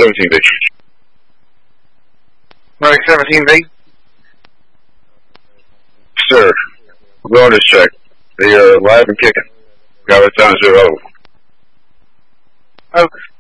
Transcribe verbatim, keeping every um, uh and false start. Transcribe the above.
seventeen B. Mike seventeen B? Sir, we're on this check. They are live and kicking. Got it down zero. Okay.